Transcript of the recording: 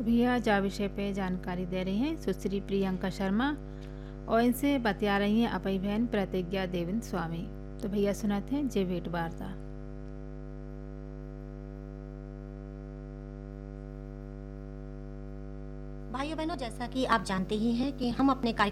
तो भैया जा विषय पे जानकारी दे रही हैं सुश्री प्रियंका शर्मा और इनसे बतिया रही हैं अपनी बहन प्रतिज्ञा देवेंद्र स्वामी। तो भैया सुनाते हैं जे भेंट वार्ता। भाइयों बहनों, जैसा कि आप जानते ही हैं कि हम अपने